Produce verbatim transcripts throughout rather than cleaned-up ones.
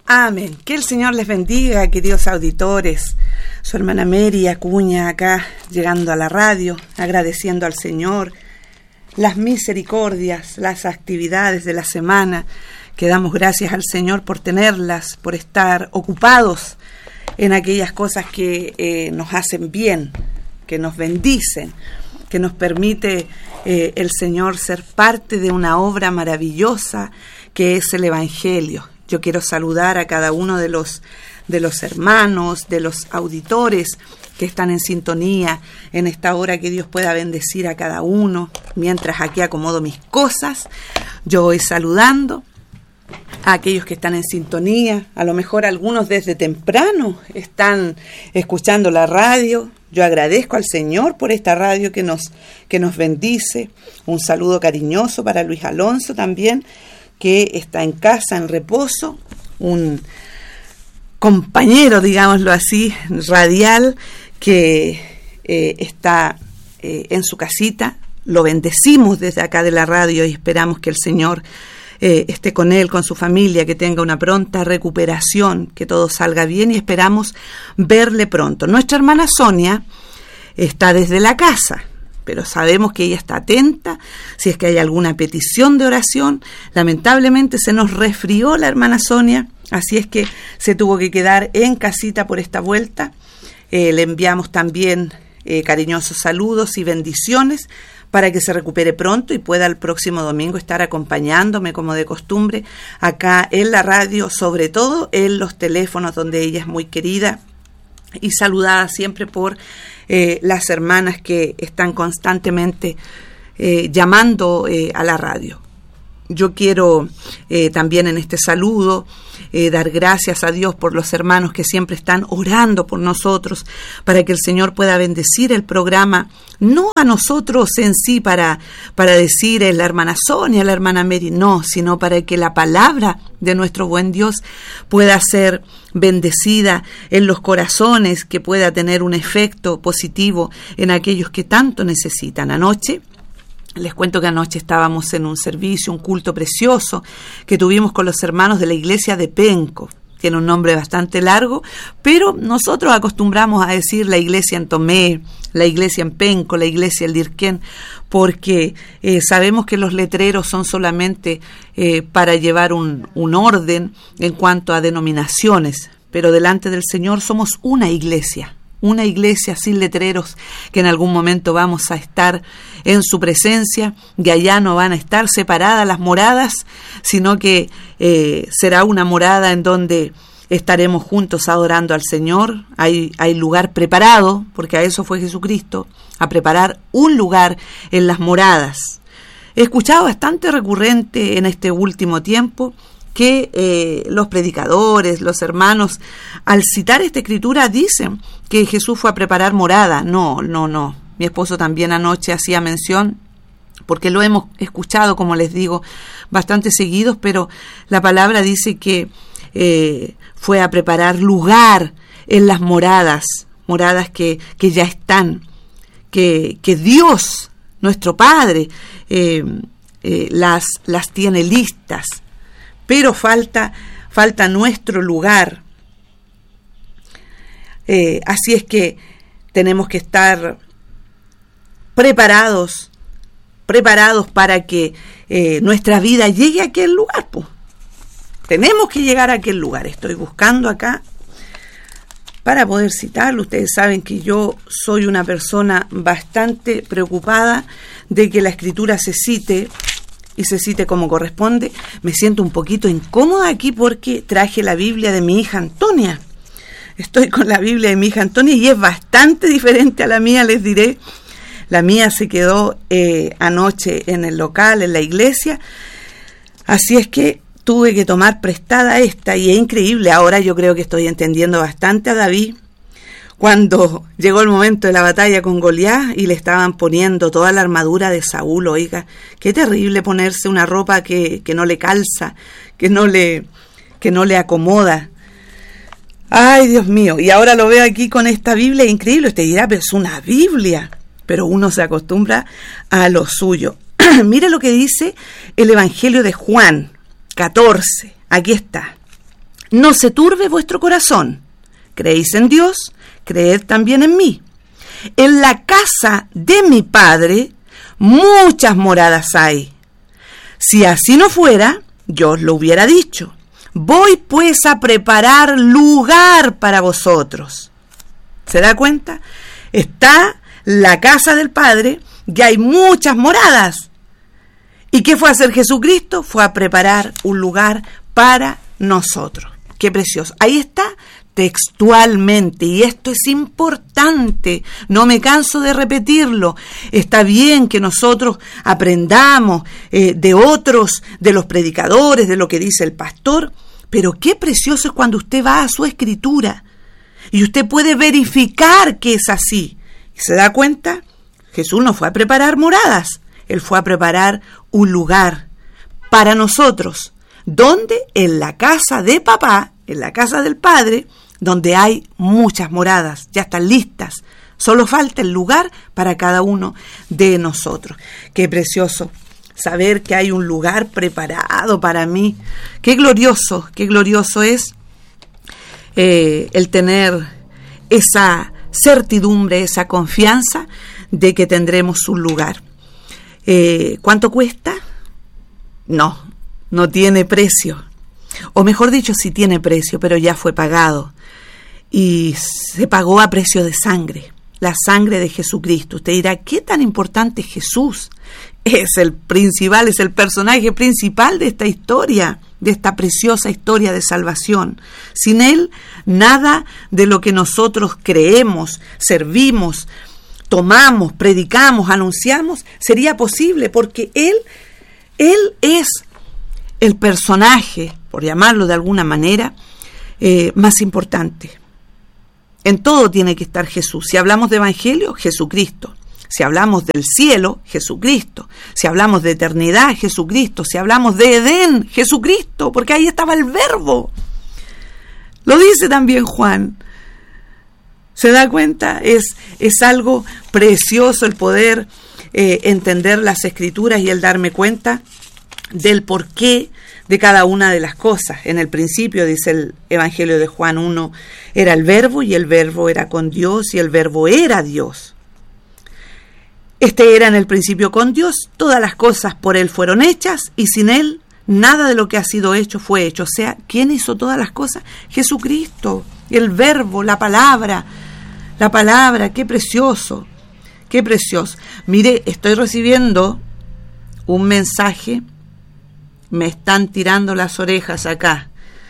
Amén. Que el Señor les bendiga, queridos auditores. Su hermana Mary Acuña acá, llegando a la radio, agradeciendo al Señor las misericordias, las actividades de la semana, que damos gracias al Señor por tenerlas, por estar ocupados en aquellas cosas que eh, nos hacen bien, que nos bendicen, que nos permite eh, el Señor ser parte de una obra maravillosa que es el Evangelio. Yo quiero saludar a cada uno de los, de los hermanos, de los auditores que están en sintonía en esta hora, que Dios pueda bendecir a cada uno. Mientras aquí acomodo mis cosas, yo voy saludando a aquellos que están en sintonía. A lo mejor algunos desde temprano están escuchando la radio. Yo agradezco al Señor por esta radio que nos, que nos bendice. Un saludo cariñoso para Luis Alonso también, que está en casa, en reposo, un compañero, digámoslo así, radial, que eh, está eh, en su casita. Lo bendecimos desde acá de la radio y esperamos que el Señor eh, esté con él, con su familia, que tenga una pronta recuperación, que todo salga bien y esperamos verle pronto. Nuestra hermana Sonia está desde la casa, pero sabemos que ella está atenta, si es que hay alguna petición de oración. Lamentablemente se nos resfrió la hermana Sonia, así es que se tuvo que quedar en casita por esta vuelta. Eh, le enviamos también eh, cariñosos saludos y bendiciones para que se recupere pronto y pueda el próximo domingo estar acompañándome como de costumbre acá en la radio, sobre todo en los teléfonos donde ella es muy querida y saludada siempre por eh, las hermanas que están constantemente eh, llamando eh, a la radio. Yo quiero eh, también en este saludo eh, dar gracias a Dios por los hermanos que siempre están orando por nosotros, para que el Señor pueda bendecir el programa, no a nosotros en sí para, para decir es la hermana Sonia, la hermana Mary, no, sino para que la palabra de nuestro buen Dios pueda ser bendecida en los corazones, que pueda tener un efecto positivo en aquellos que tanto necesitan. Anoche, les cuento que anoche estábamos en un servicio, un culto precioso que tuvimos con los hermanos de la iglesia de Penco. Tiene un nombre bastante largo, pero nosotros acostumbramos a decir la iglesia en Tomé, la iglesia en Penco, la iglesia en Lirquén, porque eh, sabemos que los letreros son solamente eh, para llevar un, un orden en cuanto a denominaciones, pero delante del Señor somos una iglesia. Una iglesia sin letreros, que en algún momento vamos a estar en su presencia, y allá no van a estar separadas las moradas, sino que eh, será una morada en donde estaremos juntos adorando al Señor. Hay, hay lugar preparado, porque a eso fue Jesucristo, a preparar un lugar en las moradas. He escuchado bastante recurrente en este último tiempo que eh, los predicadores, los hermanos, al citar esta escritura dicen que Jesús fue a preparar morada. No, no, no. Mi esposo también anoche hacía mención, porque lo hemos escuchado, como les digo, bastante seguidos, pero la palabra dice que eh, fue a preparar lugar en las moradas, moradas que, que ya están, que, que Dios, nuestro Padre, eh, eh, las, las tiene listas. Pero falta, falta nuestro lugar. Eh, así es que tenemos que estar preparados, preparados para que eh, nuestra vida llegue a aquel lugar. Pues. Tenemos que llegar a aquel lugar. Estoy buscando acá para poder citarlo. Ustedes saben que yo soy una persona bastante preocupada de que la escritura se cite y se cite como corresponde. Me siento un poquito incómoda aquí porque traje la Biblia de mi hija Antonia. Estoy con la Biblia de mi hija Antonia y es bastante diferente a la mía, les diré. La mía se quedó eh, anoche en el local, en la iglesia, así es que tuve que tomar prestada esta, y es increíble. Ahora yo creo que estoy entendiendo bastante a David, cuando llegó el momento de la batalla con Goliat y le estaban poniendo toda la armadura de Saúl. Oiga, qué terrible ponerse una ropa que, que no le calza, que no le, que no le acomoda. Ay, Dios mío, y ahora lo veo aquí con esta Biblia, increíble. Usted dirá, pero es una Biblia, pero uno se acostumbra a lo suyo. Mire lo que dice el Evangelio de Juan catorce, aquí está. no se turbe vuestro corazón. Creéis en Dios, creed también en mí. En la casa de mi Padre muchas moradas hay. Si así no fuera, yo os lo hubiera dicho. Voy pues a preparar lugar para vosotros. ¿Se da cuenta? Está la casa del Padre, y hay muchas moradas. ¿Y qué fue a hacer Jesucristo? Fue a preparar un lugar para nosotros. Qué precioso. Ahí está textualmente, y esto es importante, no me canso de repetirlo. Está bien que nosotros aprendamos eh, de otros, de los predicadores, de lo que dice el pastor, pero qué precioso es cuando usted va a su escritura y usted puede verificar que es así. ¿Y se da cuenta? Jesús no fue a preparar moradas, Él fue a preparar un lugar para nosotros. ¿Dónde? En la casa de papá, en la casa del Padre, donde hay muchas moradas, ya están listas. Solo falta el lugar para cada uno de nosotros. Qué precioso saber que hay un lugar preparado para mí. Qué glorioso, qué glorioso es eh, el tener esa certidumbre, esa confianza de que tendremos un lugar. Eh, ¿Cuánto cuesta? No, no tiene precio. O mejor dicho, sí tiene precio, pero ya fue pagado. Y se pagó a precio de sangre, la sangre de Jesucristo. Usted dirá, ¿qué tan importante es Jesús? Es el principal, es el personaje principal de esta historia, de esta preciosa historia de salvación. Sin Él, nada de lo que nosotros creemos, servimos, tomamos, predicamos, anunciamos, sería posible, porque Él, Él es el personaje, por llamarlo de alguna manera, eh, más importante. En todo tiene que estar Jesús. Si hablamos de evangelio, Jesucristo. Si hablamos del cielo, Jesucristo. Si hablamos de eternidad, Jesucristo. Si hablamos de Edén, Jesucristo, porque ahí estaba el verbo. Lo dice también Juan. ¿Se da cuenta? Es, es algo precioso el poder eh, entender las Escrituras y el darme cuenta del porqué de cada una de las cosas. En el principio, dice el Evangelio de Juan uno, era el verbo, y el verbo era con Dios, y el verbo era Dios. Este era en el principio con Dios, todas las cosas por Él fueron hechas, y sin Él nada de lo que ha sido hecho fue hecho. O sea, ¿quién hizo todas las cosas? Jesucristo, el verbo, la palabra, la palabra, qué precioso, qué precioso. Mire, estoy recibiendo un mensaje, me están tirando las orejas acá.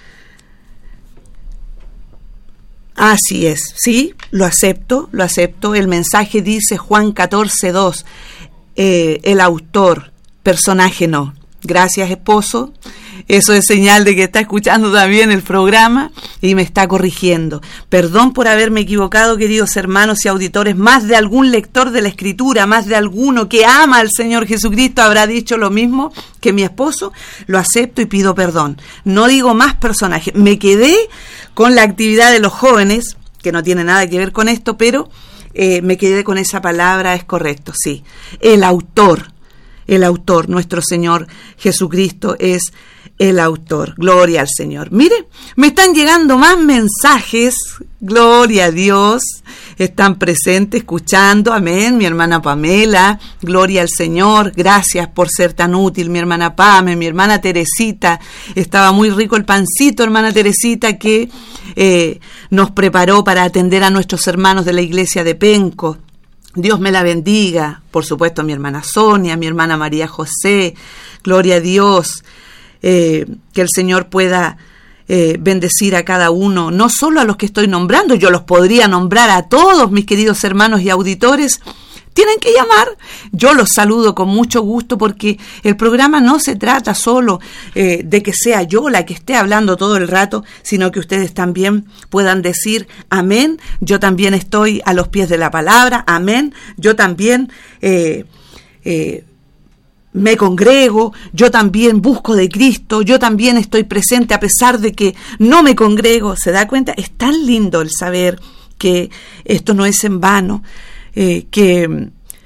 Así es, sí, lo acepto, lo acepto. El mensaje dice Juan catorce dos, eh, el autor, personaje no. Gracias, esposo. Eso es señal de que está escuchando también el programa y me está corrigiendo. Perdón por haberme equivocado, queridos hermanos y auditores. Más de algún lector de la Escritura, más de alguno que ama al Señor Jesucristo habrá dicho lo mismo que mi esposo. Lo acepto y pido perdón. No digo más personajes. Me quedé con la actividad de los jóvenes, que no tiene nada que ver con esto, pero eh, me quedé con esa palabra, es correcto, sí. El autor, el autor, nuestro Señor Jesucristo es el autor. Gloria al Señor. Mire, me están llegando más mensajes. Gloria a Dios. Están presentes, escuchando. Amén. Mi hermana Pamela. Gloria al Señor. Gracias por ser tan útil, mi hermana Pame, mi hermana Teresita. Estaba muy rico el pancito, hermana Teresita, que eh, nos preparó para atender a nuestros hermanos de la iglesia de Penco. Dios me la bendiga. Por supuesto, mi hermana Sonia, mi hermana María José. Gloria a Dios. Eh, que el Señor pueda eh, bendecir a cada uno, no solo a los que estoy nombrando, yo los podría nombrar a todos mis queridos hermanos y auditores. Tienen que llamar, yo los saludo con mucho gusto, porque el programa no se trata solo eh, de que sea yo la que esté hablando todo el rato, sino que ustedes también puedan decir amén, yo también estoy a los pies de la palabra, amén, yo también eh, eh, me congrego, yo también busco de Cristo, yo también estoy presente a pesar de que no me congrego. ¿Se da cuenta? Es tan lindo el saber que esto no es en vano, eh, que,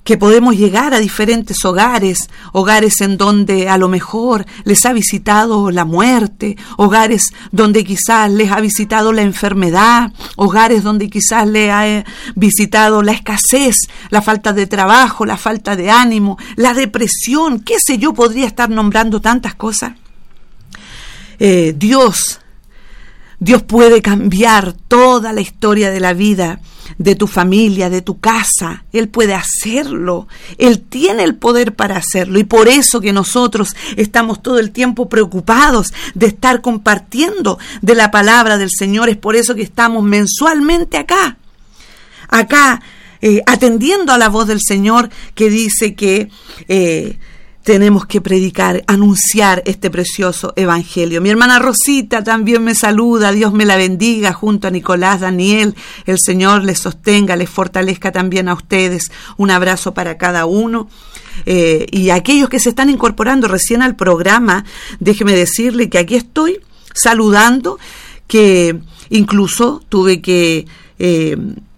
que podemos llegar a diferentes hogares, hogares en donde a lo mejor les ha visitado la muerte, hogares donde quizás les ha visitado la enfermedad, hogares donde quizás les ha visitado la escasez, la falta de trabajo, la falta de ánimo, la depresión, qué sé yo, podría estar nombrando tantas cosas. Eh, Dios, Dios puede cambiar toda la historia de la vida, de tu familia, de tu casa. Él puede hacerlo. Él tiene el poder para hacerlo. Y por eso que nosotros estamos todo el tiempo preocupados de estar compartiendo de la palabra del Señor. Es por eso que estamos mensualmente acá. Acá, eh, atendiendo a la voz del Señor que dice que Eh, tenemos que predicar, anunciar este precioso evangelio. Mi hermana Rosita también me saluda, Dios me la bendiga, junto a Nicolás, Daniel, el Señor les sostenga, les fortalezca también a ustedes. Un abrazo para cada uno. Eh, y a aquellos que se están incorporando recién al programa, déjeme decirle que aquí estoy saludando, que incluso tuve que Eh,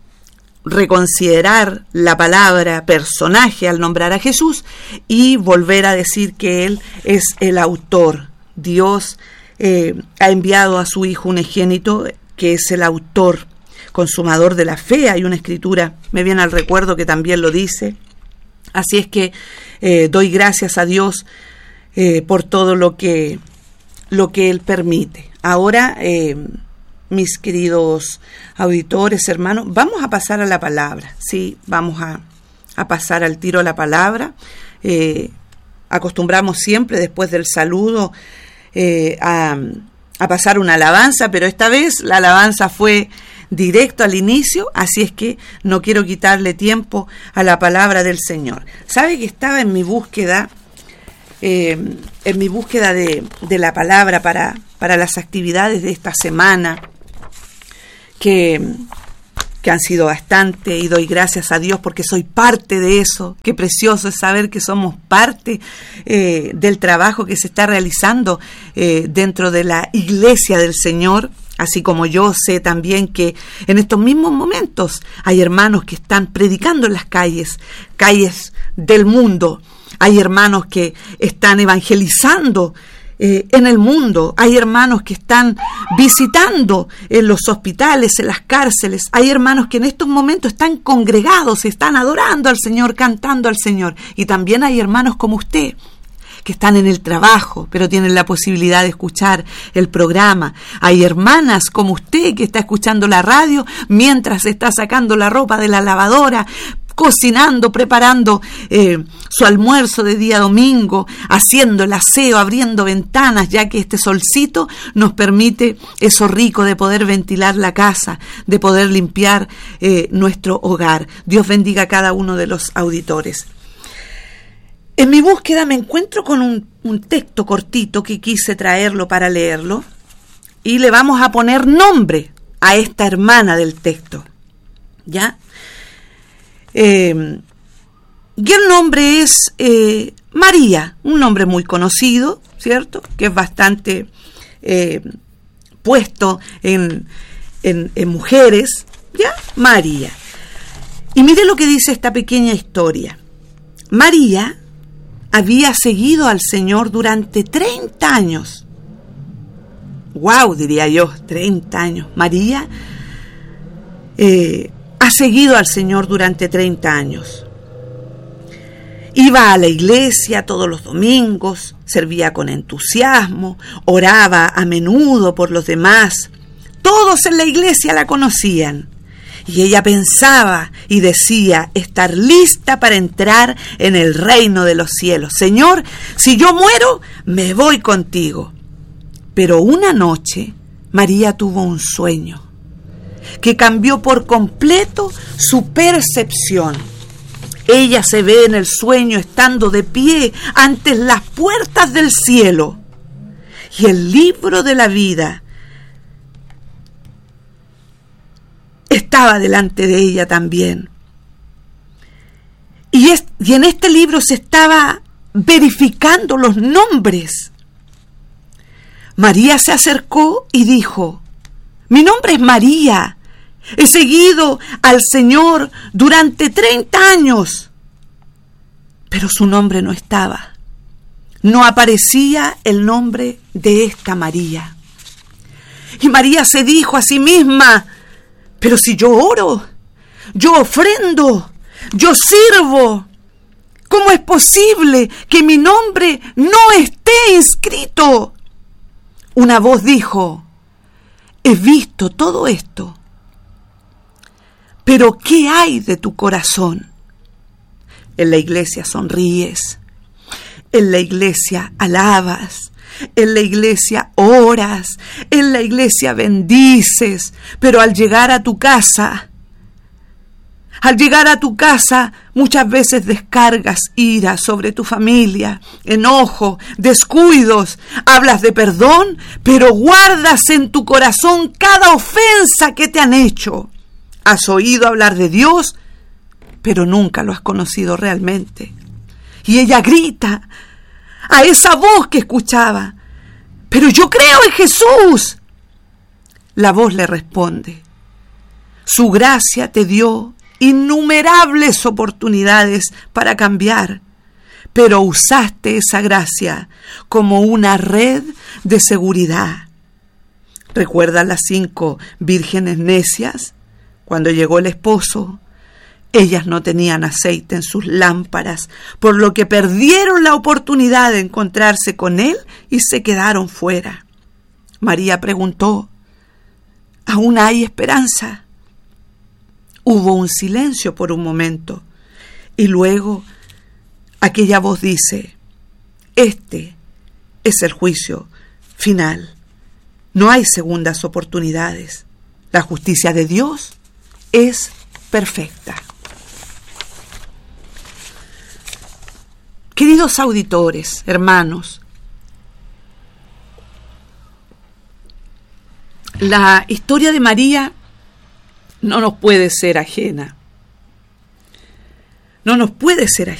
reconsiderar la palabra personaje al nombrar a Jesús y volver a decir que Él es el autor. Dios eh, ha enviado a su Hijo unigénito, que es el autor, consumador de la fe. Hay una escritura, me viene al recuerdo, que también lo dice. Así es que eh, doy gracias a Dios eh, por todo lo que, lo que Él permite. Ahora, eh, mis queridos auditores, hermanos, vamos a pasar a la palabra, ¿sí? Vamos a, a pasar al tiro a la palabra. Eh, acostumbramos siempre, después del saludo, eh, a, a pasar una alabanza, pero esta vez la alabanza fue directo al inicio, así es que no quiero quitarle tiempo a la palabra del Señor. ¿Sabe que estaba en mi búsqueda, eh, en mi búsqueda de, de la palabra para, para las actividades de esta semana? Que, que han sido bastante, y doy gracias a Dios porque soy parte de eso. Qué precioso es saber que somos parte eh, del trabajo que se está realizando eh, dentro de la iglesia del Señor, así como yo sé también que en estos mismos momentos hay hermanos que están predicando en las calles, calles del mundo. Hay hermanos que están evangelizando Eh, en el mundo. Hay hermanos que están visitando en los hospitales, en las cárceles. Hay hermanos que en estos momentos están congregados, están adorando al Señor, cantando al Señor. Y también hay hermanos como usted, que están en el trabajo, pero tienen la posibilidad de escuchar el programa. Hay hermanas como usted que está escuchando la radio mientras está sacando la ropa de la lavadora, cocinando, preparando eh, su almuerzo de día domingo, haciendo el aseo, abriendo ventanas, ya que este solcito nos permite eso rico de poder ventilar la casa, de poder limpiar eh, nuestro hogar. Dios bendiga a cada uno de los auditores. En mi búsqueda me encuentro con un, un texto cortito que quise traerlo para leerlo, y le vamos a poner nombre a esta hermana del texto, ¿ya? Eh, y el nombre es eh, María, un nombre muy conocido, ¿cierto? Que es bastante eh, puesto en, en, en mujeres, ¿ya? María. Y mire lo que dice esta pequeña historia. María había seguido al Señor durante treinta años. ¡Wow! Diría yo, treinta años. María eh, ha seguido al Señor durante treinta años. Iba a la iglesia todos los domingos, servía con entusiasmo, oraba a menudo por los demás. Todos en la iglesia la conocían. Y ella pensaba y decía estar lista para entrar en el reino de los cielos. Señor, si yo muero, me voy contigo. Pero una noche, María tuvo un sueño que cambió por completo su percepción. Ella se ve en el sueño estando de pie ante las puertas del cielo. Y el libro de la vida estaba delante de ella también. Y, es, y en este libro se estaba verificando los nombres. María se acercó y dijo: mi nombre es María. He seguido al Señor durante treinta años. pero su nombre no estaba. No aparecía el nombre de esta María. Y María se dijo a sí misma, pero si yo oro, yo ofrendo, yo sirvo, ¿cómo es posible que mi nombre no esté inscrito? Una voz dijo, he visto todo esto, pero ¿qué hay de tu corazón? En la iglesia sonríes, en la iglesia alabas, en la iglesia oras, en la iglesia bendices, pero al llegar a tu casa, al llegar a tu casa muchas veces descargas ira sobre tu familia, enojo, descuidos, hablas de perdón, pero guardas en tu corazón cada ofensa que te han hecho. Has oído hablar de Dios, pero nunca lo has conocido realmente. Y ella grita a esa voz que escuchaba, pero yo creo en Jesús. La voz le responde, su gracia te dio innumerables oportunidades para cambiar, pero usaste esa gracia como una red de seguridad. ¿Recuerdas las cinco vírgenes necias? Cuando llegó el esposo, ellas no tenían aceite en sus lámparas, por lo que perdieron la oportunidad de encontrarse con él y se quedaron fuera. María preguntó, ¿aún hay esperanza? Hubo un silencio por un momento y luego aquella voz dice, este es el juicio final. No hay segundas oportunidades. La justicia de Dios es perfecta. Queridos auditores, hermanos, la historia de María no nos puede ser ajena. No nos puede ser